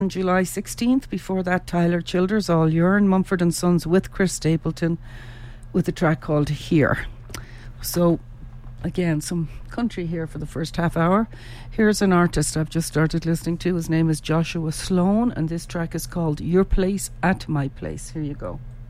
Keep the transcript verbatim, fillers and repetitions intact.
July sixteenth. Before that, Tyler Childers, All Yearn, Mumford and Sons with Chris Stapleton with a track called Here. So, again, some country here for the first half hour. Here's an artist I've just started listening to. His name is Joshua Sloan, and this track is called Your Place at My Place. Here you go.